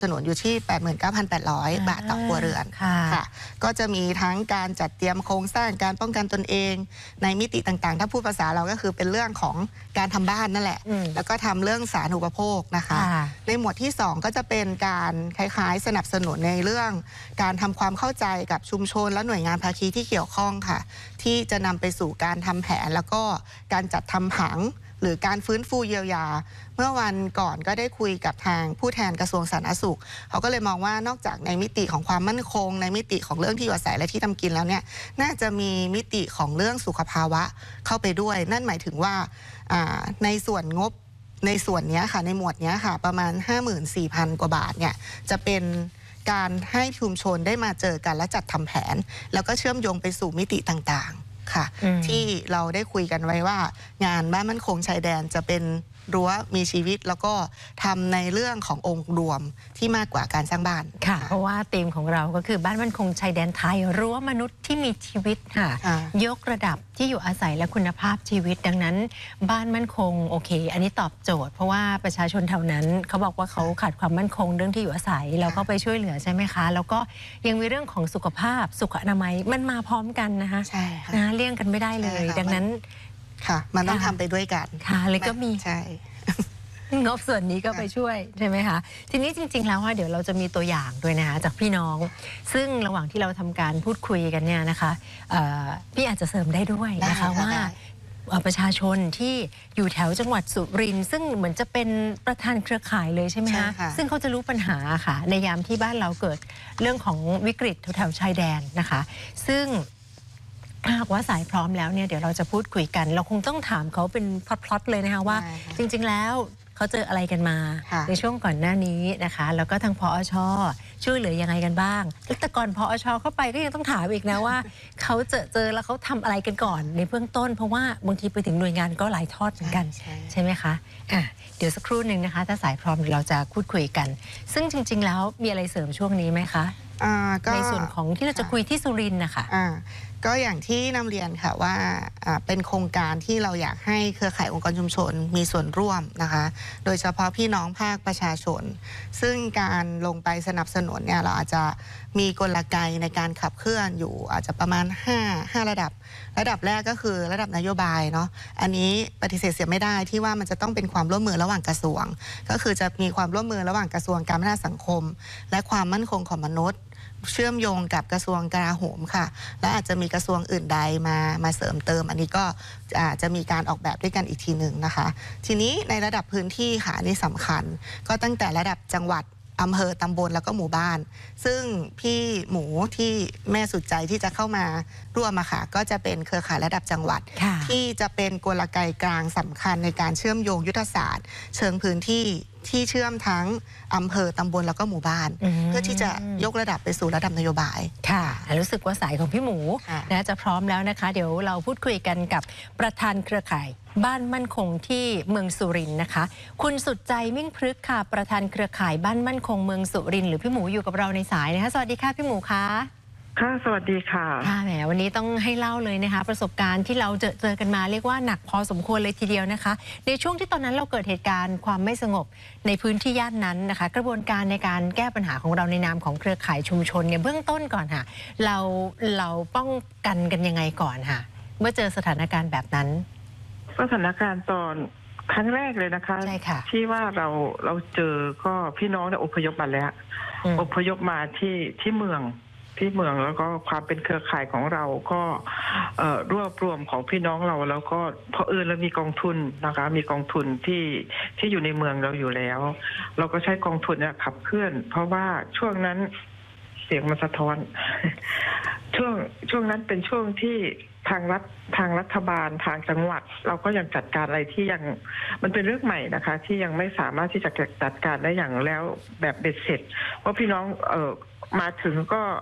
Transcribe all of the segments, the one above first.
สนุนอยู่ที่ 89,800 บาทต่อครัวเรือนค่ะก็จะมีทั้งการจัดเตรียมโครงสร้างการป้องกันตนเองในมิติต่างๆถ้าพูดภาษาเราก็คือเป็นเรื่องของการทำบ้านนั่นแหละแล้วก็ทำเรื่องสาธารณูปโภคนะคะในหมวดที่2ก็จะเป็นการคล้ายๆสนับสนุนในเรื่องการทำความเข้าใจกับชุมชนและหน่วยงานภาคีที่เกี่ยวข้องค่ะที่จะนำไปสู่การทำแผนแล้วก็การจัดทำผังหรือการฟื้นฟูเยียวยาเมื่อวันก่อนก็ได้คุยกับทางผู้แทนกระทรวงสาธารณสุขเขาก็เลยมองว่านอกจากในมิติของความมั่นคงในมิติของเรื่องที่อยู่อาศัยและที่ทำกินแล้วเนี่ยน่าจะมีมิติของเรื่องสุขภาวะเข้าไปด้วยนั่นหมายถึงว่าในส่วนงบในส่วนนี้ค่ะในหมวดนี้ค่ะประมาณ 54,000 กว่าบาทเนี่ยจะเป็นการให้ชุมชนได้มาเจอกันและจัดทำแผนแล้วก็เชื่อมโยงไปสู่มิติต่างๆค่ะที่เราได้คุยกันไว้ว่างานบ้านมั่นคงชายแดนจะเป็นรั้วมีชีวิตแล้วก็ทำในเรื่องขององค์รวมที่มากกว่าการสร้างบ้านค่ะเพราะว่าธีมของเราก็คือบ้านมั่นคงชายแดนไทยรั้วมนุษย์ที่มีชีวิตค่ะยกระดับที่อยู่อาศัยและคุณภาพชีวิตดังนั้นบ้านมั่นคงโอเคอันนี้ตอบโจทย์เพราะว่าประชาชนแถวนั้นเขาบอกว่าเขาขาดความมั่นคงเรื่องที่อยู่อาศัยแล้วก็ไปช่วยเหลือใช่ไหมคะแล้วก็ยังมีเรื่องของสุขภาพสุขอนามัยมันมาพร้อมกันนะคะใช่นะเลี่ยงกันไม่ได้เลยดังนั้นค่ะมันต้องทำไปด้วยกันค่ะเลยก็มีใช่งบส่วนนี้ก็ไปช่วยใช่ไหมคะทีนี้จริงๆแล้วว่าเดี๋ยวเราจะมีตัวอย่างด้วยนะคะจากพี่น้องซึ่งระหว่างที่เราทำการพูดคุยกันเนี่ยนะคะพี่อาจจะเสริมได้ด้วยนะคะว่าประชาชนที่อยู่แถวจังหวัดสุรินทร์ซึ่งเหมือนจะเป็นประธานเครือข่ายเลยใช่ไหมคะซึ่งเขาจะรู้ปัญหาค่ะในยามที่บ้านเราเกิดเรื่องของวิกฤตแถวชายแดนนะคะซึ่งหากว่าสายพร้อมแล้วเนี่ยเดี๋ยวเราจะพูดคุยกันเราคงต้องถามเขาเป็นพล็อตเลยนะคะว่าจริงๆแล้วเขาเจออะไรกันมาในช่วงก่อนหน้านี้นะคะแล้วก็ทางพอช.ช่วยเหลือยังไงกันบ้างแต่ก่อนพอช.เข้าไปก็ยังต้องถามอีกนะว่าเขาเจอแล้วเขาทำอะไรกันก่อนในเบื้องต้นเพราะว่าบางทีไปถึงหน่วยงานก็หลายทอดเหมือนกันใช่ไหมคะเดี๋ยวสักครู่หนึ่งนะคะถ้าสายพร้อมเราจะพูดคุยกันซึ่งจริงๆแล้วมีอะไรเสริมช่วงนี้ไหมคะในส่วนของที่เราจะคุยที่สุรินทร์นะคะก็อย่างที่นำเรียนค่ะว่าเป็นโครงการที่เราอยากให้เครือข่ายองค์กรชุมชนมีส่วนร่วมนะคะโดยเฉพาะพี่น้องภาคประชาชนซึ่งการลงไปสนับสนุนเนี่ยเราอาจจะมีกลไกในการขับเคลื่อนอยู่อาจจะประมาณ5ระดับแรกก็คือระดับนโยบายเนาะอันนี้ปฏิเสธเสียไม่ได้ที่ว่ามันจะต้องเป็นความร่วมมือระหว่างกระทรวงก็คือจะมีความร่วมมือระหว่างกระทรวงการพัฒนาสังคมและความมั่นคงของมนุษย์เชื่อมโยงกับกระทรวงกลาโหมค่ะและอาจจะมีกระทรวงอื่นใดมาเสริมเติมอันนี้ก็จะมีการออกแบบด้วยกันอีกทีหนึ่งนะคะทีนี้ในระดับพื้นที่ค่ะนี่สำคัญก็ตั้งแต่ระดับจังหวัดอำเภอตำบลแล้วก็หมู่บ้านซึ่งพี่หมูที่แม่สุดใจที่จะเข้ามาร่วมค่ะก็จะเป็นเครือข่ายระดับจังหวัดที่จะเป็นกลไกกลางสำคัญในการเชื่อมโยงยุทธศาสตร์เชิงพื้นที่ที่เชื่อมทั้งอำเภอตำบลแล้วก็หมู่บ้านเพื่อที่จะยกระดับไปสู่ระดับนโยบายค่ะรู้สึกว่าสายของพี่หมูนะจะพร้อมแล้วนะคะเดี๋ยวเราพูดคุยกันกับประธานเครือข่ายบ้านมั่นคงที่เมืองสุรินทร์นะคะคุณสุดใจมิ่งพฤกษ์ค่ะประธานเครือข่ายบ้านมั่นคงเมืองสุรินทร์หรือพี่หมูอยู่กับเราในสายนะคะสวัสดีค่ะพี่หมูคะค่ะสวัสดีค่ะแหมวันนี้ต้องให้เล่าเลยนะคะประสบการณ์ที่เราเจอกันมาเรียกว่าหนักพอสมควรเลยทีเดียวนะคะในช่วงที่ตอนนั้นเราเกิดเหตุการณ์ความไม่สงบในพื้นที่ย่านนั้นนะคะกระบวนการในการแก้ปัญหาของเราในนามของเครือข่ายชุมชนเนี่ยเบื้องต้นก่อนค่ะเราป้องกันยังไงก่อนค่ะเมื่อเจอสถานการณ์แบบนั้นสถานการณ์ตอนครั้งแรกเลยนะคะใช่ค่ะที่ว่าเราเจอก็พี่น้องเนี่ยอพยพมาแล้วอพยพมาที่เมืองแล้วก็ความเป็นเครือข่ายของเราก็รวบรวมของพี่น้องเราแล้วก็พอเรามีกองทุนนะคะมีกองทุนที่อยู่ในเมืองเราอยู่แล้วเราก็ใช้กองทุนเนี่ยขับเคลื่อนเพราะว่าช่วงนั้นเสียงมันสะท้อน ช่วงนั้นเป็นช่วงที่ทางรัฐบาลทางจังหวัดเราก็ยังจัดการอะไรที่ยังมันเป็นเรื่องใหม่นะคะที่ยังไม่สามารถที่จะจัดการได้อย่างแล้วแบบเบ็ดเสร็จเพราะพี่น้องมาถึงก็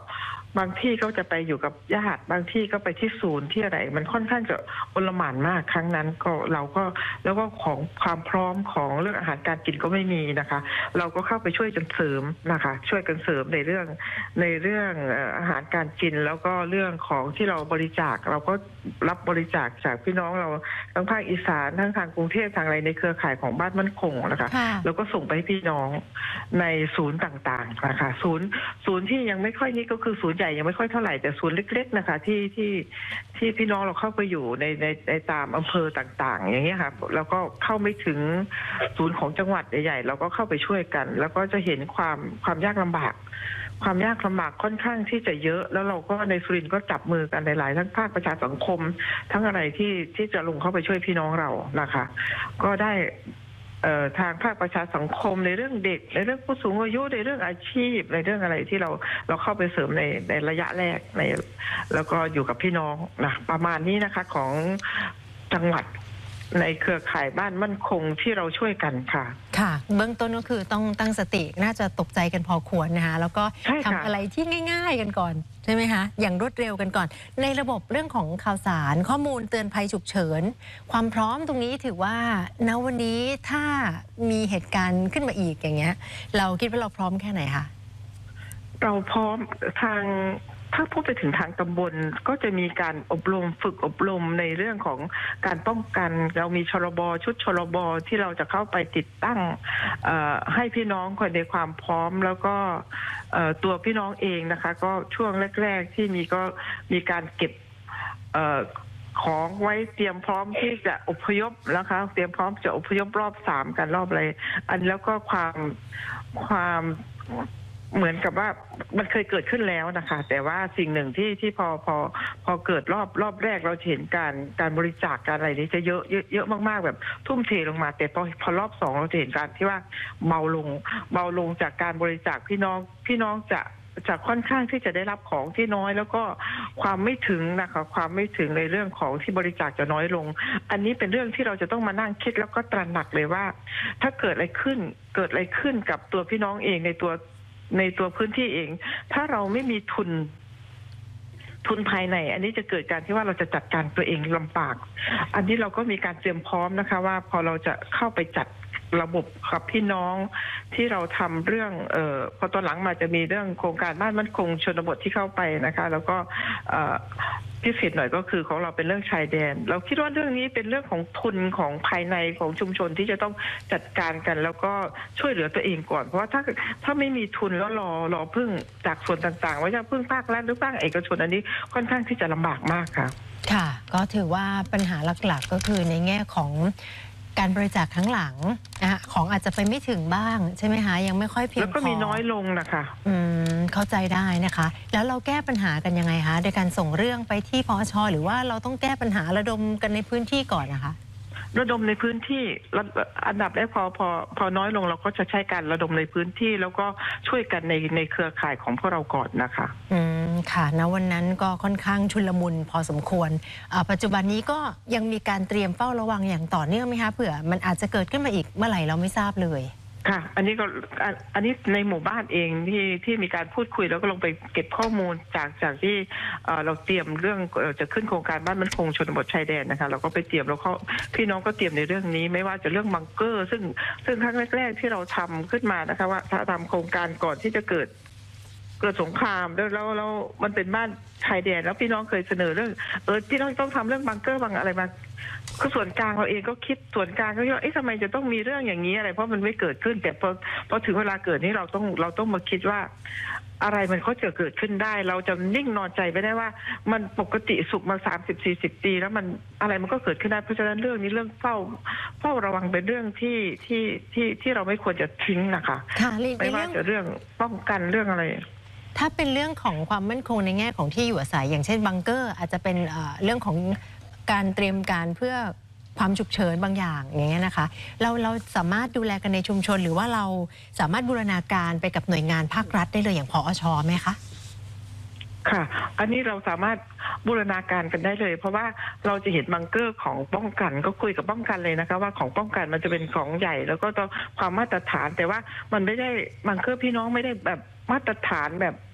บางที่ก็จะไปอยู่กับญาติบางที่ก็ไปที่ศูนย์ที่อะไรมันค่อนข้างจะโอลหม่านมากครั้งนั้นก็เราก็แล้วก็ของความพร้อมของเรื่องอาหารการกินก็ไม่มีนะคะ เราก็เข้าไปช่วยกันเสริมนะคะช่วยกันเสริมในเรื่องอาหารการกินแล้วก็เรื่องของที่เราบริจาคเราก็รับบริจาคจากพี่น้องเราทั้งภาคอีสานทั้งทางกรุงเทพทางอะไรในเครือข่ายของบ้านมั่นคงนะคะแล้วก็ส่งไปให้พี่น้องในศูนย์ต่างๆนะคะศูนย์ที่ยังไม่ค่อยนี่ก็คือศูนย์ใหญ่ยังไม่ค่อยเท่าไหร่แต่ศูนย์เล็กๆนะคะที่พี่น้องเราเข้าไปอยู่ในตามอำเภอต่างๆอย่างเงี้ยค่ะแล้วก็เข้าไม่ถึงศูนย์ของจังหวัดใหญ่ๆเราก็เข้าไปช่วยกันแล้วก็จะเห็นความยากลำบากค่อนข้างที่จะเยอะแล้วเราก็ในสุรินทร์ก็จับมือกันหลายๆทั้งภาคประชาสังคมทั้งอะไรที่จะลงเข้าไปช่วยพี่น้องเรานะคะก็ได้ทางภาคประชาสังคมในเรื่องเด็กในเรื่องผู้สูงอายุในเรื่องอาชีพในเรื่องอะไรที่เราเข้าไปเสริมในระยะแรกแล้วก็อยู่กับพี่น้องนะประมาณนี้นะคะของจังหวัดในเครือข่ายบ้านมั่นคงที่เราช่วยกันค่ะค่ะเบื้องต้นก็คือต้องตั้งสติน่าจะตกใจกันพอควรนะคะแล้วก็ทำอะไรที่ง่ายๆกันก่อนใช่ไหมคะอย่างรวดเร็วกันก่อนในระบบเรื่องของข่าวสารข้อมูลเตือนภัยฉุกเฉินความพร้อมตรงนี้ถือว่าณวันนี้ถ้ามีเหตุการณ์ขึ้นมาอีกอย่างเงี้ยเราคิดว่าเราพร้อมแค่ไหนคะเราพร้อมถ้าพูดไปถึงทางตำบลก็จะมีการฝึกอบรมในเรื่องของการป้องกันเรามีชลบชุดชลบที่เราจะเข้าไปติดตั้งให้พี่น้องคนในความพร้อมแล้วก็ตัวพี่น้องเองนะคะก็ช่วงแรกๆที่ก็มีการเก็บของไว้เตรียมพร้อมที่จะอพยพนะคะเตรียมพร้อมจะอพยพรอบ3กันรอบอะไรอันแล้วก็ความเหมือนกับว่ามันเคยเกิดขึ้นแล้วนะคะแต่ว่าสิ่งหนึ่งที่พอเกิดรอบแรกเราเห็นการบริจาคการอะไรนี้จะเยอะมากๆแบบทุ่มเทลงมาแต่พอรอบ2เราจะเห็นการที่ว่าเบาลงจากการบริจาคพี่น้องจะค่อนข้างที่จะได้รับของที่น้อยแล้วก็ความไม่ถึงนะคะความไม่ถึงในเรื่องของที่บริจาคจะน้อยลงอันนี้เป็นเรื่องที่เราจะต้องมานั่งคิดแล้วก็ตระหนักเลยว่าถ้าเกิดอะไรขึ้นกับตัวพี่น้องเองในตัวพื้นที่เองถ้าเราไม่มีทุนภายในอันนี้จะเกิดการที่ว่าเราจะจัดการตัวเองลำบากอันนี้เราก็มีการเตรียมพร้อมนะคะว่าพอเราจะเข้าไปจัดระบบกับพี่น้องที่เราทำเรื่องพอตอนหลังมาจะมีเรื่องโครงการบ้านมั่นคงชนบทที่เข้าไปนะคะแล้วก็พิเศษหน่อยก็คือของเราเป็นเรื่องชายแดนเราคิดว่าเรื่องนี้เป็นเรื่องของทุนของภายในของชุมชนที่จะต้องจัดการกันแล้วก็ช่วยเหลือตัวเองก่อนเพราะว่าถ้าไม่มีทุนแล้วรอพึ่งจากส่วนต่างๆว่าจะพึ่งภาครัฐหรือภาคเอกชนอันนี้ค่อนข้างที่จะลำบากมากค่ะค่ะก็ถือว่าปัญหาหลักๆก็คือในแง่ของการบริจาคครั้งหลังของอาจจะไปไม่ถึงบ้างใช่ไหมคะยังไม่ค่อยเพียงพอแล้วก็มีน้อยลงนะคะเข้าใจได้นะคะแล้วเราแก้ปัญหากันยังไงคะโดยการส่งเรื่องไปที่ปอช.หรือว่าเราต้องแก้ปัญหาระดมกันในพื้นที่ก่อนนะคะระดมในพื้นที่อันดับแรกพอน้อยลงเราก็จะใช้การระดมในพื้นที่แล้วก็ช่วยกันในเครือข่ายของพวกเราก่อนนะคะค่ะณวันนั้นก็ค่อนข้างชุลมุนพอสมควรปัจจุบันนี้ก็ยังมีการเตรียมเฝ้าระวังอย่างต่อเนื่องไหมคะเผื่อมันอาจจะเกิดขึ้นมาอีกเมื่อไหร่เราไม่ทราบเลยค่ะอันนี้ในหมู่บ้านเองที่มีการพูดคุยแล้วก็ลงไปเก็บข้อมูลจากที่เราเตรียมเรื่องจะขึ้นโครงการบ้านมั่นคงชนบทชายแดนนะคะเราก็ไปเตรียมแล้วพี่น้องก็เตรียมในเรื่องนี้ไม่ว่าจะเรื่องบังเกอร์ซึ่งครั้งแรกๆที่เราทำขึ้นมานะคะว่าทำโครงการก่อนที่จะเกิดสงครามแล้วมันเป็นบ้านชายแดนแล้วพี่น้องเคยเสนอเรื่องพี่น้องต้องทำเรื่องบังเกอร์บางอะไรมาคือส่วนกลางเราเองก็คิดส่วนกลางก็ว่าทำไมจะต้องมีเรื่องอย่างนี้อะไรเพราะมันไม่เกิดขึ้นแต่พอถึงเวลาเกิดนี่เราต้องมาคิดว่าอะไรมันก็จะเกิดขึ้นได้เราจะนิ่งนอนใจไม่ได้ว่ามันปกติสุขมา30-40 ปีแล้วมันอะไรมันก็เกิดขึ้นได้เพราะฉะนั้นเรื่องนี้เรื่องเฝ้าระวังเป็นเรื่องที่เราไม่ควรจะทิ้งนะคะไม่ว่าจะเรื่องป้องกันเรื่องอะไรถ้าเป็นเรื่องของความมั่นคงในแง่ของที่อยู่อาศัยอย่างเช่นบังเกอร์อาจจะเป็นเรื่องของการเตรียมการเพื่อความฉุกเฉินบางอย่างอย่างเงี้ยนะคะเราสามารถดูแลกันในชุมชนหรือว่าเราสามารถบูรณาการไปกับหน่วยงานภาครัฐได้เลยอย่างพอช.ไหมคะค่ะอันนี้เราสามารถบูรณาการกันได้เลยเพราะว่าเราจะเห็นบังเกอร์ของป้องกันก็คุยกับป้องกันเลยนะคะว่าของป้องกันมันจะเป็นของใหญ่แล้วก็ต้องความมาตรฐานแต่ว่ามันไม่ได้บังเกอร์พี่น้องไม่ได้แบบมาตรฐานแบบ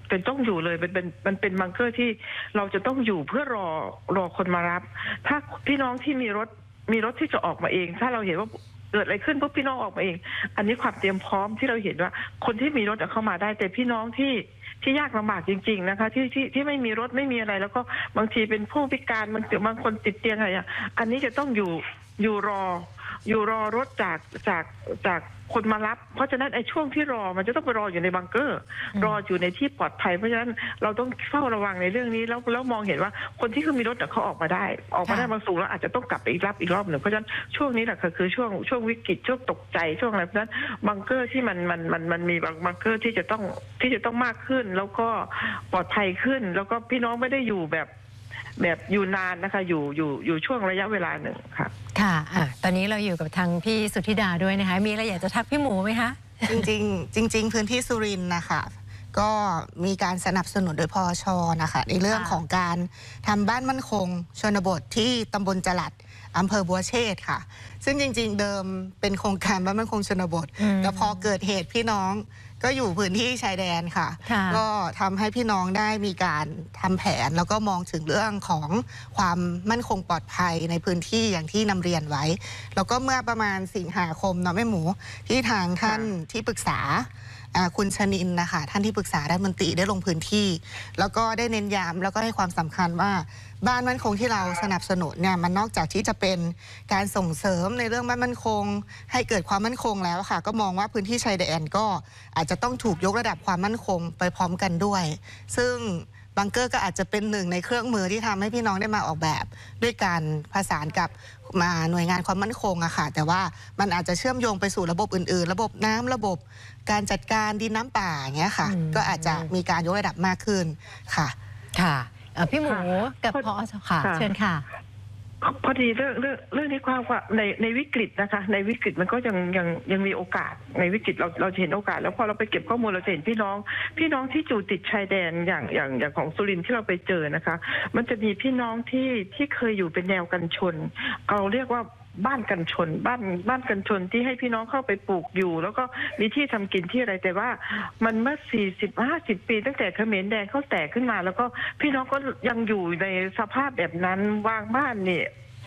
เป็นต้องอยู่เลยมันเป็นบังเกอร์ที่เราจะต้องอยู่เพื่อรอคนมารับถ้าพี่น้องที่มีรถที่จะออกมาเองถ้าเราเห็นว่าเกิดอะไรขึ้นพวกพี่น้องออกมาเองอันนี้ความเตรียมพร้อมที่เราเห็นว่าคนที่มีรถจะเข้ามาได้แต่พี่น้องที่ยากลำบากจริงๆนะคะที่ไม่มีรถไม่มีอะไรแล้วก็บางทีเป็นผู้พิการบางคนติดเตียงอะไรอย่างอันนี้จะต้องอยู่รอรถจากคนมารับเพราะฉะนั้นไอ้ช่วงที่รอมันจะต้องไปรออยู่ในบังเกอร์รออยู่ในที่ปลอดภัยเพราะฉะนั้นเราต้องเฝ้าระวังในเรื่องนี้แล้วมองเห็นว่าคนที่เขามีรถเขาออกมาได้บางส่วนแล้วอาจจะต้องกลับไปอีกรอบหนึ่งเพราะฉะนั้นช่วงนี้แหละคือช่วงวิกฤตช่วงตกใจช่วงอะไรเพราะฉะนั้นบังเกอร์ที่มันมีบังเกอร์ที่จะต้องมากขึ้นแล้วก็ปลอดภัยขึ้นแล้วก็พี่น้องไม่ได้อยู่แบบอยู่นานนะคะอยู่ช่วงระยะเวลาหนึ่งค่ะค่ะตอนนี้เราอยู่กับทางพี่สุทธิดาด้วยนะคะมีอะไรอยากจะทักพี่หมูไหมคะจริงพื้นที่สุรินทร์นะคะก็มีการสนับสนุนโดยพช.นะคะในเรื่องของการทำบ้านมั่นคงชนบทที่ตำบลจลัดอำเภอบัวเชษฐ์ค่ะซึ่งจริงๆเดิมเป็นโครงการบ้านมั่นคงชนบทแต่พอเกิดเหตุพี่น้องก็อยู่พื้นที่ชายแดนค่ะก็ทำให้พี่น้องได้มีการทำแผนแล้วก็มองถึงเรื่องของความมั่นคงปลอดภัยในพื้นที่อย่างที่นำเรียนไว้แล้วก็เมื่อประมาณสิงหาคมเนาะแม่หมูที่ทางท่านที่ปรึกษาคุณชนินนะคะท่านที่ปรึกษารัฐมนตรีได้ลงพื้นที่แล้วก็ได้เน้นย้ำแล้วก็ให้ความสำคัญว่าบ้านมั่นคงที่เราสนับสนุนเนี่ยมันนอกจากที่จะเป็นการส่งเสริมในเรื่องบ้านมั่นคงให้เกิดความมั่นคงแล้วค่ะก็มองว่าพื้นที่ชายแดนก็อาจจะต้องถูกยกระดับความมั่นคงไปพร้อมกันด้วยซึ่งบังเกอร์ก็อาจจะเป็นหนึ่งในเครื่องมือที่ทำให้พี่น้องได้มาออกแบบด้วยการประสานกับหน่วยงานความมั่นคงอะค่ะแต่ว่ามันอาจจะเชื่อมโยงไปสู่ระบบอื่นๆระบบน้ำระบบการจัดการดินน้ำป่าอย่างเงี้ยค่ะก็อาจจะมีการยกระดับมากขึ้นค่ะค่ะพี่หมูกับพอค่ะเชิญค่ะพอดีเรื่องนี้ความว่าในวิกฤตนะคะในวิกฤตมันก็ยังมีโอกาสในวิกฤตเราเห็นโอกาสแล้วพอเราไปเก็บข้อมูลเราเห็นพี่น้องที่อยู่ติดชายแดนอย่างของสุรินทร์ที่เราไปเจอนะคะมันจะมีพี่น้องที่เคยอยู่เป็นแนวกันชนเราเรียกว่าบ้านกันชนบ้านกันชนที่ให้พี่น้องเข้าไปปลูกอยู่แล้วก็มีที่ทำกินที่อะไรแต่ว่ามันเมื่อ40-50 ปีตั้งแต่เขมรแดงเขาแตกขึ้นมาแล้วก็พี่น้องก็ยังอยู่ในสภาพแบบนั้นบางบ้านนี้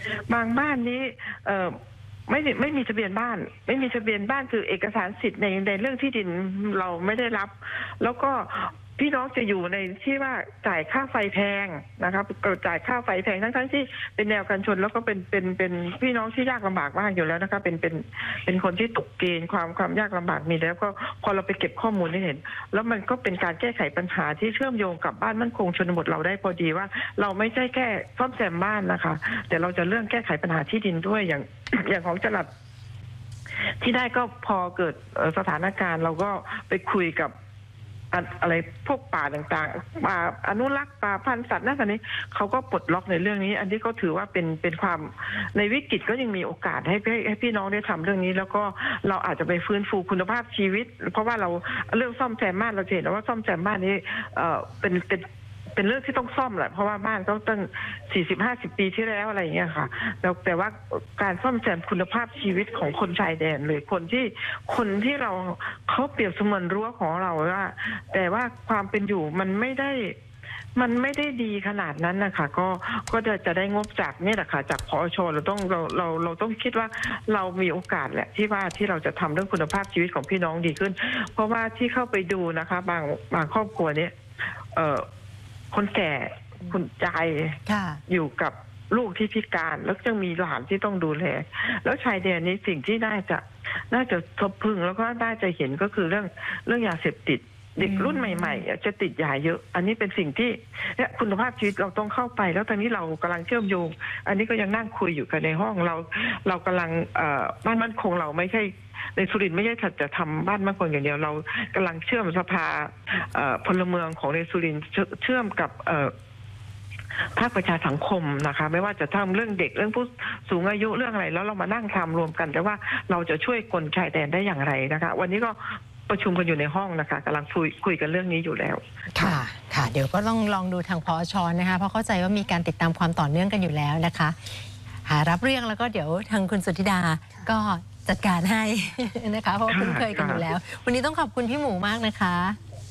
ไม่มีทะเบียนบ้านไม่มีทะเบียนบ้านคือเอกสารสิทธิ์ในเรื่องที่ดินเราไม่ได้รับแล้วก็พี่น้องจะอยู่ในที่ว่าจ่ายค่าไฟแพงนะครับจ่ายค่าไฟแพงทั้งที่เป็นแนวกันชนแล้วก็เป็นพี่น้องที่ยากลำบากมากอยู่แล้วนะคะเป็นคนที่ตกเกณฑ์ความยากลำบากมีแล้วก็พอเราไปเก็บข้อมูลได้เห็นแล้วมันก็เป็นการแก้ไขปัญหาที่เชื่อมโยงกับบ้านมั่นคงชนบทเราได้พอดีว่าเราไม่ใช่แค่ซ่อมแซมบ้านนะคะแต่เราจะเรื่องแก้ไขปัญหาที่ดินด้วยอย่างของจลัดที่ได้ก็พอเกิดสถานการณ์เราก็ไปคุยกับอะไรพวกป่าต่างๆป่าอนุรักษ์ป่าพันธุ์สัตว์นั่นอันนี้เขาก็ปลดล็อกในเรื่องนี้อันนี้ก็ถือว่าเป็นความในวิกฤตก็ยังมีโอกาสให้พี่น้องได้ทำเรื่องนี้แล้วก็เราอาจจะไปฟื้นฟูคุณภาพชีวิตเพราะว่าเราเรื่องซ่อมแซมบ้านเราเห็นว่าซ่อมแซมบ้านนี้เป็นเรื่องที่ต้องซ่อมแหละเพราะว่าบ้านเขาตั้ง40-50 ปีที่แล้วอะไรอย่างเงี้ยค่ะแล้วแต่ว่าการซ่อมแซมคุณภาพชีวิตของคนชายแดนเลยคนที่เขาเปรียบเสมือนรั้วของเราว่าแต่ว่าความเป็นอยู่มันไม่ได้ดีขนาดนั้นนะคะก็จะได้งบจากนี่แหละค่ะจากพช.เราต้องคิดว่าเรามีโอกาสแหละที่เราจะทำเรื่องคุณภาพชีวิตของพี่น้องดีขึ้นเพราะว่าที่เข้าไปดูนะคะบางครอบครัวเนี้ยคนแก่คุณยายอยู่กับลูกที่พิการแล้วยังมีหลานที่ต้องดูแลแล้วชายแดนนี้สิ่งที่น่าจะทบพึงแล้วก็น่าจะเห็นก็คือเรื่องยาเสพติดเด็กรุ่นใหม่ๆจะติดยาเยอะอันนี้เป็นสิ่งที่คุณภาพชีวิตเราต้องเข้าไปแล้วตอนนี้เรากำลังเชื่อมโยงอันนี้ก็ยังนั่งคุยอยู่กันในห้องเรากำลังบ้านมั่นคงเราไม่ใช่ในสุรินทร์ไม่ใช่จะทำบ้านมั่นคงอย่างเดียวเรากำลังเชื่อมสภาพลเมืองของในสุรินทร์เชื่อมกับภาคประชาสังคมนะคะไม่ว่าจะทำเรื่องเด็กเรื่องผู้สูงอายุเรื่องอะไรแล้วเรามานั่งทำรวมกันแต่ว่าเราจะช่วยคนชายแดนได้อย่างไรนะคะวันนี้ก็ประชุมกันอยู่ในห้องนะคะกำลังคุยกันเรื่องนี้อยู่แล้วค่ะเดี๋ยวก็ต้องลองดูทางพช.นะคะเพราะเข้าใจว่ามีการติดตามความต่อเนื่องกันอยู่แล้วนะคะหารับเรื่องแล้วก็เดี๋ยวทางคุณสุทธิดาก็จัดการให้นะคะเพราะคุ้นเคยกันอยู่แล้ววันนี้ต้องขอบคุณพี่หมูมากนะคะ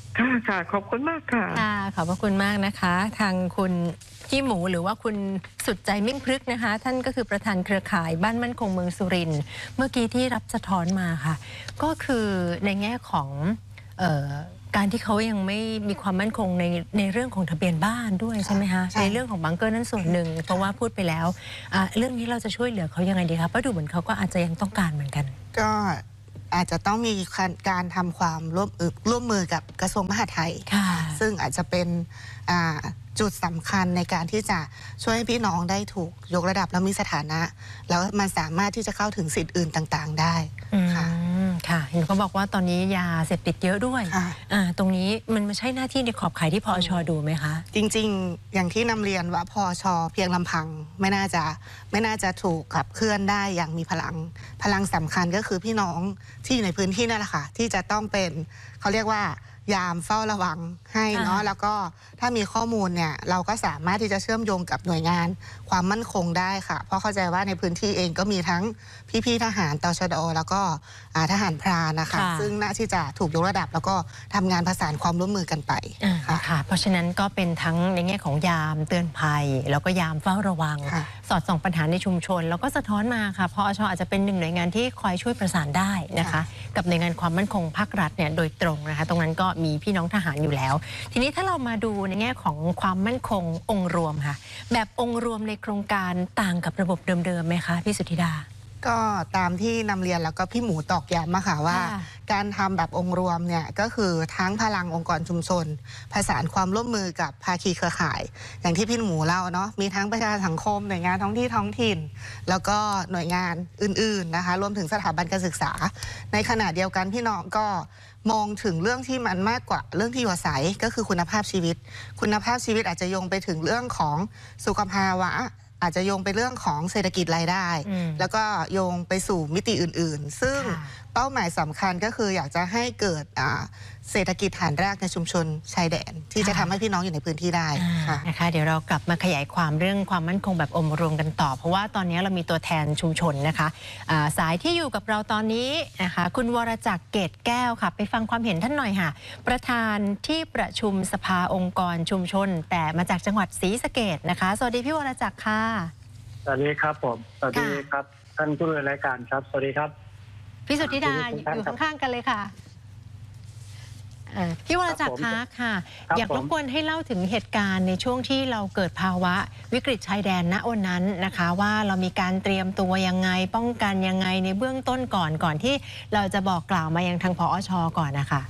ค่ะขอบคุณมากค่ะค่ะขอบพระคุณมากนะคะทางคุณพี่หมูหรือว่าคุณสุดใจมิ่งพฤกษ์นะคะท่านก็คือประธานเครือข่ายบ้านมั่นคงเมืองสุรินทร์เมื่อกี้ที่รับสะท้อนมาค่ะก็คือในแง่ของการที่เขายังไม่มีความมั่นคงในเรื่องของทะเบียนบ้านด้วยใช่ไหมคะในเรื่องของบังเกอร์นั่นส่วนหนึ่งเพราะว่าพูดไปแล้วเรื่องนี้เราจะช่วยเหลือเขายังไงดีคะเพราะดูเหมือนเขาก็อาจจะยังต้องการเหมือนกันก็อาจจะต้องมีการทำความร่วมมือกับกระทรวงมหาดไทยซึ่งอาจจะเป็นจุดสำคัญในการที่จะช่วยให้พี่น้องได้ถูกยกระดับแล้วมีสถานะแล้วมันสามารถที่จะเข้าถึงสิทธิ์อื่นต่างๆได้ค่ะค่ะเห็นเขาบอกว่าตอนนี้ยาเสพติดเยอะด้วยตรงนี้มันไม่ใช่หน้าที่ในขอบข่ายที่พอช.ดูไหมคะจริงๆอย่างที่นำเรียนว่าพอช.เพียงลำพังไม่น่าจะถูกขับเคลื่อนได้อย่างมีพลังสำคัญก็คือพี่น้องที่อยู่ในพื้นที่นั่นแหละค่ะที่จะต้องเป็นเขาเรียกว่ายามเฝ้าระวังให้เนาะแล้วก็ถ้ามีข้อมูลเนี่ยเราก็สามารถที่จะเชื่อมโยงกับหน่วยงานความมั่นคงได้ค่ะเพราะเข้าใจว่าในพื้นที่เองก็มีทั้งพี่ๆทหารตชด.แล้วก็ทหารพรานนะคะซึ่งน่าที่จะถูกยกระดับแล้วก็ทำงานประสานความร่วมมือกันไปค่ะเพราะฉะนั้นก็เป็นทั้งในแง่ของยามเตือนภัยแล้วก็ยามเฝ้าระวังสอดส่องปัญหาในชุมชนแล้วก็สะท้อนมาค่ะพอช.อาจจะเป็นหนึ่งหน่วยงานที่คอยช่วยประสานได้นะคะกับหน่วยงานความมั่นคงภาครัฐเนี่ยโดยตรงนะคะตรงนั้นก็มีพี่น้องทหารอยู่แล้วทีนี้ถ้าเรามาดูในแง่ของความมั่นคงองค์รวมค่ะแบบองค์รวมในโครงการต่างกับระบบเดิมๆไหมคะพี่สุธิดาก็ตามที่นำเรียนแล้วก็พี่หมูตอกย้ำมาค่ะว่าการทำแบบองค์รวมเนี่ยก็คือทั้งพลังองค์กรชุมชนผสานความร่วมมือกับภาคีเครือข่ายอย่างที่พี่หมูเล่าเนาะมีทั้งประชาสังคมหน่วยงานท้องถิ่นแล้วก็หน่วยงานอื่นๆนะคะรวมถึงสถาบันการศึกษาในขณะเดียวกันพี่น้องก็มองถึงเรื่องที่มันมากกว่าเรื่องที่อยู่อาศัยก็คือคุณภาพชีวิตอาจจะโยงไปถึงเรื่องของสุขภาวะอาจจะโยงไปเรื่องของเศรษฐกิจรายได้แล้วก็โยงไปสู่มิติอื่นๆซึ่งเป้าหมายสำคัญก็คืออยากจะให้เกิดเศรษฐกิจฐานรากในชุมชนชายแดนที่จะทำให้พี่น้องอยู่ในพื้นที่ได้นะคะเดี๋ยวเรากลับมาขยายความเรื่องความมั่นคงแบบองค์รวมกันต่อเพราะว่าตอนนี้เรามีตัวแทนชุมชนนะคะสายที่อยู่กับเราตอนนี้นะคะคุณวรจักรเกตแก้วค่ะไปฟังความเห็นท่านหน่อยค่ะประธานที่ประชุมสภาองค์กรชุมชนแต่มาจากจังหวัดศรีสะเกษนะคะสวัสดีพี่วรจักรค่ะสวัสดีครับผมสวัสดีครับท่านผู้ดำเนินรายการครับสวัสดีครับพี่สุทธิดาอยู่ข้างๆกันเลยค่ะพี่วรจักรค่ะอยากรบกวนให้เล่าถึงเหตุการณ์ในช่วงที่เราเกิดภาวะวิกฤตชายแดนณวันนั้นนะคะว่าเรามีการเตรียมตัวยังไงป้องกันยังไงในเบื้องต้นก่อนที่เราจะบอกกล่าวมายังทางผอช.ก่อนนะคะ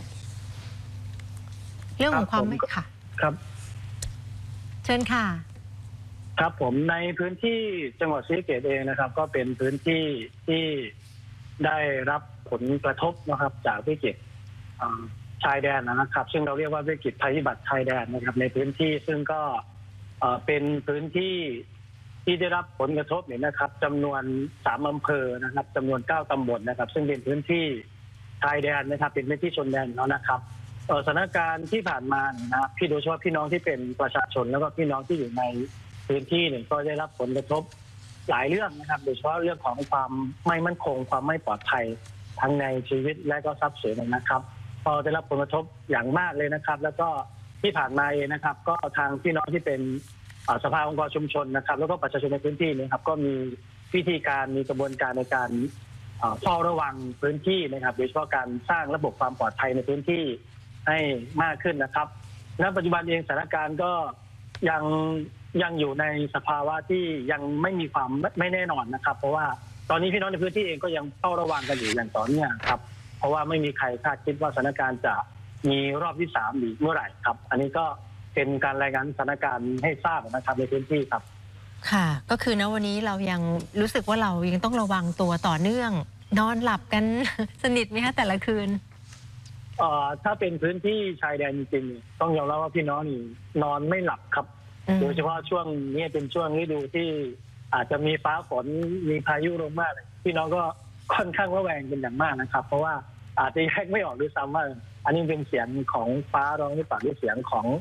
เรื่องของความไม่ค่ะครับเชิญค่ะครับผมในพื้นที่จังหวัดศรีสะเกษเองนะครับก็เป็นพื้นที่ที่ได้รับผลกระทบนะครับจากวิกฤตชายแดนนะครับซึ่งเราเรียกว่าวิกฤตภัยพิบัติชายแดนนะครับในพื้นที่ซึ่งก็เป็นพื้นที่ที่ได้รับผลกระทบเนี่ยนะครับจำนวน3อำเภอนะครับจำนวน9ตำบลนะครับซึ่งเป็นพื้นที่ชายแดนนะครับเป็นพื้นที่ชนแดนแล้วนะครับสถานการณ์ที่ผ่านมานะพี่โดยเฉพาะพี่น้องที่เป็นประชาชนแล้วก็พี่น้องที่อยู่ในพื้นที่เนี่ยก็ได้รับผลกระทบหลายเรื่องนะครับโดยเฉพาะเรื่องของความไม่มั่นคงความไม่ปลอดภัยทั้งในชีวิตและก็ทรัพย์สินนะครับพอได้รับผลกระทบอย่างมากเลยนะครับแล้วก็ที่ผ่านมาเองนะครับก็ทางพี่น้องที่เป็นสภาองค์กรชุมชนนะครับแล้วก็ประชาชนในพื้นที่นี่ครับก็มีวิธีการมีกระบวนการในการเฝ้าระวังพื้นที่นะครับโดยเฉพาะการสร้างระบบความปลอดภัยในพื้นที่ให้มากขึ้นนะครับณปัจจุบันเองสถานการณ์ก็ยังอยู่ในสภาวะที่ยังไม่มีความไม่แน่นอนนะครับเพราะว่าตอนนี้พี่น้องในพื้นที่เองก็ยังเฝ้าระวังกันอยู่อย่างต่อเนื่องครับเพราะว่าไม่มีใครคาดคิดว่าสถานการณ์จะมีรอบที่3อีกเมื่อไหร่ครับอันนี้ก็เป็นการรายงานสถานการณ์ให้ทราบนะครับในพื้นที่ครับค่ะก็คือณวันนี้เรายังรู้สึกว่าเรายังต้องระวังตัวต่อเนื่องนอนหลับกันสนิทไหมคะแต่ละคืนถ้าเป็นพื้นที่ชายแดนจริงๆต้องยอมรับว่าพี่น้องนี่นอนไม่หลับครับโดยเฉพาะช่วงนี้เป็นช่วงฤดูที่อาจจะมีฟ้าฝนมีพายุลงมากพี่น้องก็ค่อนข้างระแวงเป็นอย่างมากนะครับเพราะว่าอาจจะแยกไม่ออกด้วยซ้ำว่าอันนี้เป็นเสียงของฟ้าร้องหรือเปล่าหรือเสียงของ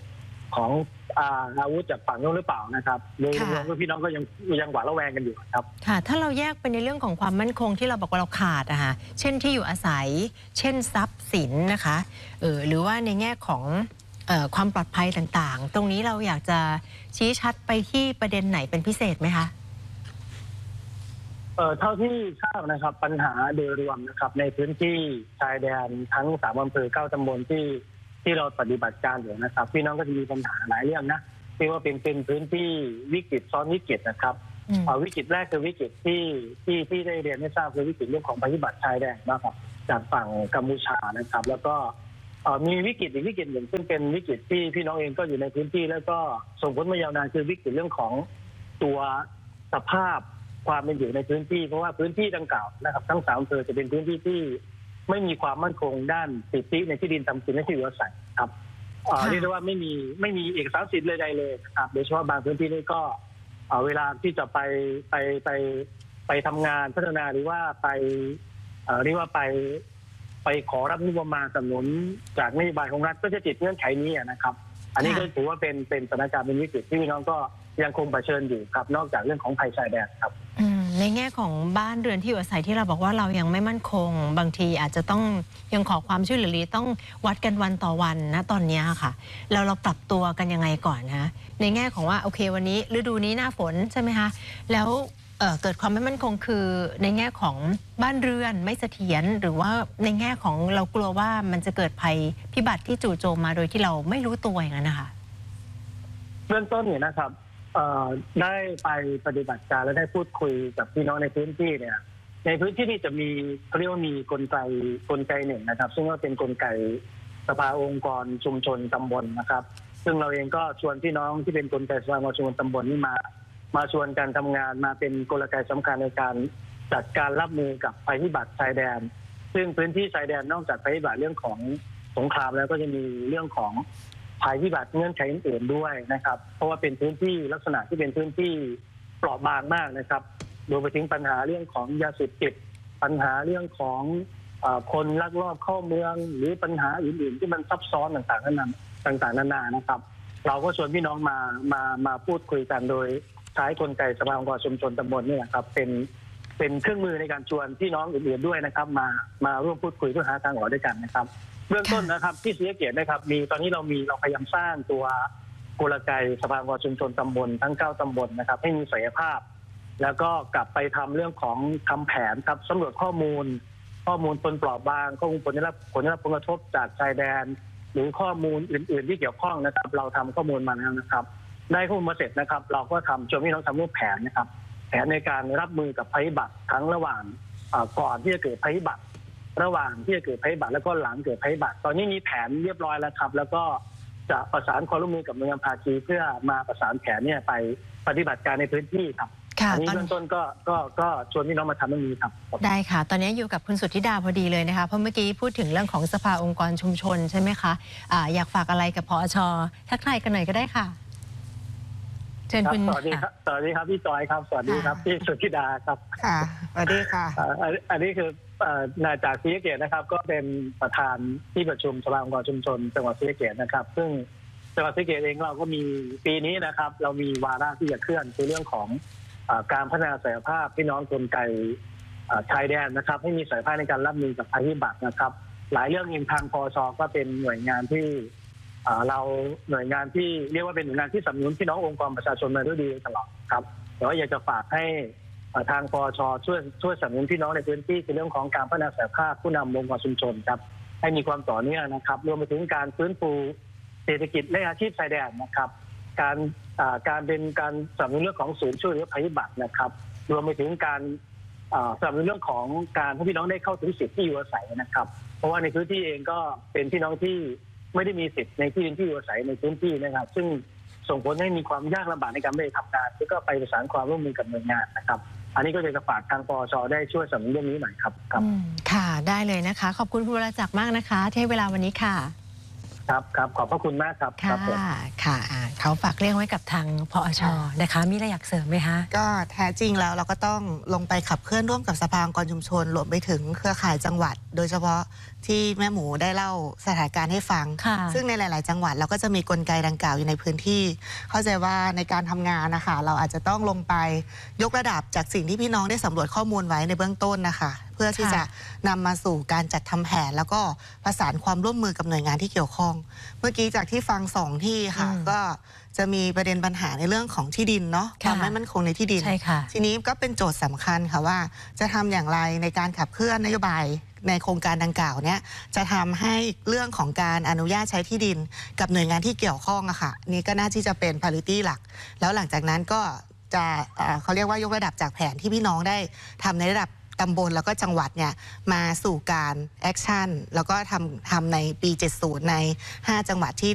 ของอาวุธจากฝั่งโน้นหรือเปล่านะครับโดยรวมๆพี่น้องก็ยังหวาดระแวงกันอยู่ครับค่ะถ้าเราแยกไปในเรื่องของความมั่นคงที่เราบอกว่าเราขาดอะค่ะเช่นที่อยู่อาศัยเช่นทรัพย์สินนะคะหรือว่าในแง่ของความปลอดภัยต่างๆตรงนี้เราอยากจะชี้ชัดไปที่ประเด็นไหนเป็นพิเศษไหมคะเท่าที่ทราบนะครับปัญหาโดยรวมนะครับในพื้นที่ชายแดนทั้ง3 อำเภอ 9 ตำบลที่เราปฏิบัติการอยู่นะครับพี่น้องก็จะมีปัญหาหลายเรื่องนะที่ว่าเป็นพื้นที่วิกฤตซ้อนวิกฤตนะครับวิกฤตแรกคือวิกฤตที่ได้เรียนให้ทราบคือวิกฤตเรื่องของภัยพิบัติชายแดนนะครับจากฝั่งกัมพูชานะครับแล้วก็มีวิกฤตอีกวิกฤตหนึ่งซึ่งเป็นวิกฤตที่พี่น้องเองก็อยู่ในพื้นที่แล้วก็ส่งผลมายาวนานคือวิกฤตเรื่องของตัวสภาพความเป็นอยู่ในพื้นที่เพราะว่าพื้นที่ดังกล่าวนะครับทั้ง3 อำเภอจะเป็นพื้นที่ที่ไม่มีความมั่นคงด้านสิทธิในที่ดินทำกินและที่อยู่อาศัยครับเรียกได้ว่าไม่มีเอกสารสิทธิ์เลยใดเลยครับโดยเฉพาะบางพื้นที่นี่ก็เวลาที่จะไปทำงานพัฒนาหรือว่าเรียกว่าไปขอรับงบประมาณสนับสนุนจากนโยบายของรัฐก็จะติดเงื่อนไขนี้นะครับอันนี้ก็ถือว่าเป็นสถานการณ์เป็นวิกฤตที่พี่น้องก็ยังคงเผชิญอยู่ครับนอกจากเรื่องของภัยชายแดนครับในแง่ของบ้านเรือนที่อยู่อาศัยที่เราบอกว่าเรายังไม่มั่นคงบางทีอาจจะต้องยังขอความช่วยเหลือต้องวัดกันวันต่อวันนะตอนนี้ค่ะเราปรับตัวกันยังไงก่อนนะในแง่ของว่าโอเควันนี้ฤดูนี้หน้าฝนใช่ไหมคะแล้วเกิดความไม่มั่นคงคือในแง่ของบ้านเรือนไม่เสถียรหรือว่าในแง่ของเรากลัวว่ามันจะเกิดภัยพิบัติที่จู่โจมมาโดยที่เราไม่รู้ตัวอย่างนั้นนะคะเบื้องต้นเนี่ยนะครับได้ไปปฏิบัติการและได้พูดคุยกับพี่น้องในพื้นที่เนี่ยในพื้นที่นี่จะมีเขาเรียกว่ามีกลไกหนึ่งนะครับซึ่งว่าเป็นกลไกสภาองค์กรชุมชนตำบลนะครับซึ่งเราเองก็ชวนพี่น้องที่เป็นกลไกสภาองค์กรชุมชนตำบลนี่มาชวนกันทำงานมาเป็นกลไกสำคัญในการจัดการรับมือกับภัยพิบัติชายแดนซึ่งพื้นที่ชายแดนนอกจากภัยพิบัติเรื่องของสงครามแล้วก็จะมีเรื่องของภัยพิบัติเงื่อนไขอื่นๆด้วยนะครับเพราะว่าเป็นพื้นที่ลักษณะที่เป็นพื้นที่เปราะบางมากนะครับโดยไปถึงปัญหาเรื่องของยาเสพติดปัญหาเรื่องของคนลักลอบเข้าเมืองหรือปัญหาอื่นๆที่มันซับซ้อนต่างๆนานานะครับเราก็ชวนพี่น้องมาพูดคุยกันโดยใช้กลไกสภาองค์กรชุมชนตำบลนี่แหละครับเป็นเครื่องมือในการชวนพี่น้องอื่นๆด้วยนะครับมาร่วมพูดคุยเพื่อหาทางออกด้วยกันนะครับเบื้องต้นนะครับที่ศรีสะเกษนะครับตอนนี้เราพยายามสร้างตัวกลไกสภาองค์กรชุมชนตำบลทั้ง9 ตำบลนะครับให้มีศักยภาพแล้วก็กลับไปทำเรื่องของทำแผนครับสำรวจข้อมูลคนเปราะบางข้อมูลผลได้รับผลกระทบจากชายแดนหรือข้อมูลอื่นๆที่เกี่ยวข้องนะครับเราทำข้อมูลมาแล้วนะครับได้ข้อมูลมาเสร็จนะครับเราก็ทำชวนพี่น้องทำรูปแผนนะครับแผนในการรับมือกับภัยพิบัติทั้งระหว่างก่อนที่จะเกิดภัยพิบัติระหว่างที่จะเกิดภัยพิบัติแล้วก็หลังเกิดภัยพิบัติตอนนี้มีแผนเรียบร้อยแล้วครับแล้วก็จะประสานความร่วมมือกับหน่วยงานภาคีเพื่อมาประสานแผนเนี่ยไปปฏิบัติการในพื้นที่ครับอันนี้เบื้องต้นก็ชวนพี่น้องมาทำเรื่องนี้ครับได้ค่ะตอนนี้อยู่กับคุณสุทธิดาพอดีเลยนะคะเพราะเมื่อกี้พูดถึงเรื่องของสภาองค์กรชุมชนใช่ไหมคะอยากฝากอะไรกับผอ.ช.ทักทายกันหน่อยก็ได้ค่ะเชิญคุณสวัสดีครับพี่จอยครับสวัสดีครับพี่สุทธิดาครับค่ะสวัสดีค่ะอันนี้คือนายจากศรีสะเกษนะครับก็เป็นประธานที่ประชุมสภาองค์กรชุมชนจังหวัดศรีสะเกษนะครับซึ่งจังหวัดศรีสะเกษเองเราก็มีปีนี้นะครับเรามีวาระที่จะเคลื่อนคือเรื่องของการพัฒนาศักยภาพพี่น้องกลไกชายแดนนะครับให้มีศักยภาพในการรับมือกับภัยพิบัตินะครับหลายเรื่องเองทางพช.ก็เป็นหน่วยงานที่หน่วยงานที่เรียกว่าเป็นหน่วยงานที่สนับสนุนพี่น้ององค์กรประชาชนมาด้วยดีตลอดครับแต่ว่าอยากจะฝากให้ทางปช.ช่วยสนับสนุนพี่น้องในพื้นที่ในเรื่องของการพัฒนาศักยภาพผู้นำองค์กรชุมชนครับให้มีความต่อเนื่องนะครับรวมไปถึงการฟื้นฟูเศรษฐกิจและอาชีพชายแดนนะครับการเป็นการสนับสนุนเรื่องของศูนย์ช่วยเหลือภัยพิบัตินะครับรวมไปถึงการสนับสนุนเรื่องของการให้พี่น้องได้เข้าถึงสิทธิที่อยู่อาศัยนะครับเพราะว่าในพื้นที่เองก็เป็นพี่น้องที่ไม่ได้มีสิทธิ์ในที่ดินที่อยู่อาศัยในพื้นที่นะครับซึ่งส่งผลให้มีความยากลำบากในการไปทำงานแล้วก็ไปประสานความร่วมมือกับหน่วยงานนะครับอันนี้ก็จะฝากทางปช.ได้ช่วยสนับสนุนเรื่องนี้หน่อยครับค่ะได้เลยนะคะขอบคุณคุณวรจักรมากนะคะที่ให้เวลาวันนี้ค่ะครับขอบพระคุณมากครับค่ะเขาฝากเรื่องไว้กับทางพอช.นะคะมีอะไรอยากเสริมไหมคะก็แท้จริงแล้วเราก็ต้องลงไปขับเคลื่อนร่วมกับสภาองค์กรชุมชนรวมไปถึงเครือข่ายจังหวัดโดยเฉพาะที่แม่หมูได้เล่าสถานการณ์ให้ฟังซึ่งในหลายๆจังหวัดเราก็จะมีกลไกดังกล่าวอยู่ในพื้นที่เข้าใจว่าในการทำงานนะคะเราอาจจะต้องลงไปยกระดับจากสิ่งที่พี่น้องได้สำรวจข้อมูลไว้ในเบื้องต้นนะคะเพื่อที่จะนำมาสู่การจัดทำแผนแล้วก็ประสานความร่วมมือกับหน่วยงานที่เกี่ยวข้องเมื่อกี้จากที่ฟัง2ที่ค่ะก็จะมีประเด็นปัญหาในเรื่องของที่ดินเนาะความไม่มั่นคงในที่ดินทีนี้ก็เป็นโจทย์สำคัญค่ะว่าจะทำอย่างไรในการขับเคลื่อนนโยบายในโครงการดังกล่าวเนี่ยจะทำให้เรื่องของการอนุญาตใช้ที่ดินกับหน่วยงานที่เกี่ยวข้องอะค่ะนี่ก็น่าที่จะเป็น priority หลักแล้วหลังจากนั้นก็จะเขาเรียกว่ายกระดับจากแผนที่พี่น้องได้ทำในระดับตำบลแล้วก็จังหวัดเนี่ยมาสู่การแอคชั่นแล้วก็ทำในปี 70 ใน 5 จังหวัดที่